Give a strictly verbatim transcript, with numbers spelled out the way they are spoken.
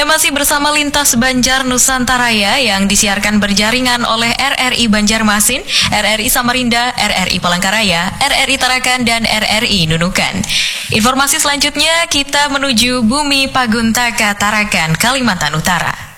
Anda masih bersama Lintas Banjar Nusantaraya yang disiarkan berjaringan oleh R R I Banjarmasin, R R I Samarinda, R R I Palangkaraya, R R I Tarakan, dan R R I Nunukan. Informasi selanjutnya kita menuju Bumi Paguntaka, Tarakan, Kalimantan Utara.